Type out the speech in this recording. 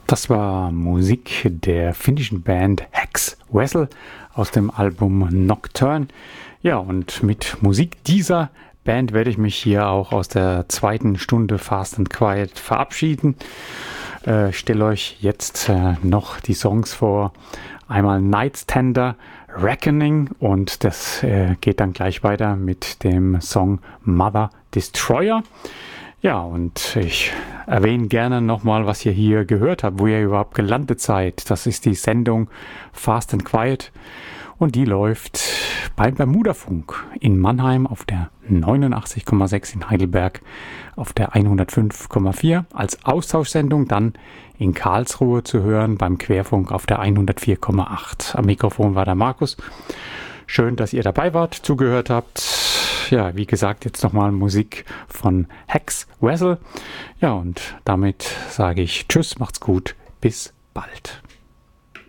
Das war Musik der finnischen Band Hex Wessel aus dem Album Nocturne. Ja, und mit Musik dieser Band werde ich mich hier auch aus der zweiten Stunde Fast and Quiet verabschieden. Stelle euch jetzt noch die Songs vor. Einmal Night's Tender, Reckoning, und das geht dann gleich weiter mit dem Song Mother Destroyer. Ja, und ich erwähne gerne nochmal, was ihr hier gehört habt, wo ihr überhaupt gelandet seid. Das ist die Sendung Fast and Quiet und die läuft beim Bermudafunk in Mannheim auf der 89,6, in Heidelberg auf der 105,4 als Austauschsendung, dann in Karlsruhe zu hören beim Querfunk auf der 104,8. Am Mikrofon war der Markus. Schön, dass ihr dabei wart, zugehört habt. Ja, wie gesagt, jetzt nochmal Musik von Hex Wessel. Ja, und damit sage ich Tschüss, macht's gut, bis bald.